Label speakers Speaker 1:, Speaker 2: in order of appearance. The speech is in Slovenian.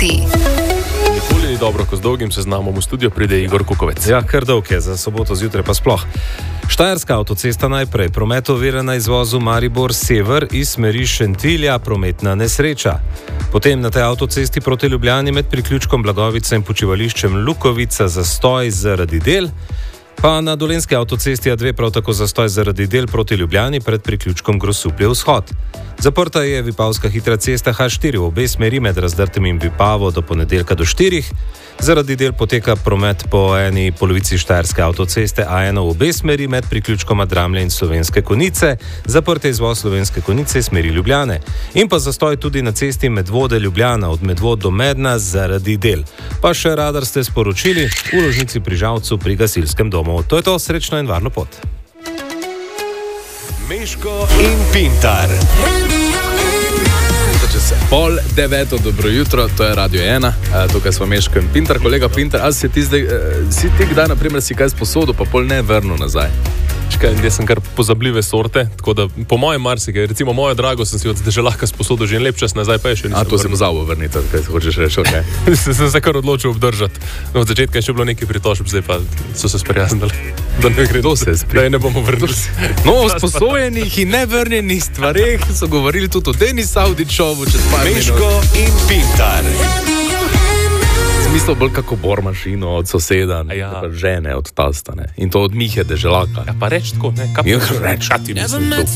Speaker 1: Sloveniji.
Speaker 2: Nikoli ni dobro, ko z dolgim seznamom v studio pride Igor Kukovec.
Speaker 3: Ja, kar dolg je, za soboto zjutraj pa sploh. Štajerska avtocesta najprej, promet oviran na izvozu Maribor-Sever iz smeri Šentilja, prometna nesreča. Potem na tej avtocesti proti Ljubljani med priključkom Blagovica in počivališčem Lukovica zastoj zaradi del, pa na dolenski avtocesti A2 prav tako zastoj zaradi del proti Ljubljani pred priključkom Grosuplje vzhod. Zaprta je Vipavska hitra cesta H4 v obe smeri med Razdrtem in Vipavo do ponedeljka do 4. Zaradi del poteka promet po eni polovici Štajerske avtoceste A1 v obe smeri med priključkoma Dramlje in Slovenske Konjice, zaprt je izvoz Slovenske Konjice iz smeri Ljubljane. In pa zastoj tudi na cesti Medvode Ljubljana od Medvod do Medna zaradi del. Pa še radar ste sporočili v Ložnici pri Žalcu pri gasilskem domu. To je to, srečno in varno pot.
Speaker 4: Meško in Pintar.
Speaker 5: Če se 8:30, dobro jutro, to je Radio 1, tukaj smo Meško in Pintar. Kolega Pintar, ali si ti kdaj, naprimer, si kaj sposodil, pa pol ne vrnil nazaj?
Speaker 2: Jaz sem kar pozabljive sorte, tako da po mojem marsikaj, recimo mojo drago sem si od deželaka sposodil že en lep čas nazaj, pa je še nisem vrnil.
Speaker 5: To sem vzal vrniti, kaj hočeš reči, ok.
Speaker 2: Sem se kar odločil obdržati. No, od začetka je še bilo nekaj pritožb, zdaj pa so se sprijaznili, da ne gre, da je ne bomo vrnili.
Speaker 5: No, o sposojenih in nevrnjenih stvareh so govorili tudi o Denis Audičovu čez par minut.
Speaker 4: Meško in Pintar.
Speaker 5: Smisel bolj kako bor mašino od soseda, žene od tasta, ne. In to od Mihe deželaka.
Speaker 2: Ja, pa reč tako, ne?
Speaker 5: Reč, kaj ti mislim tu?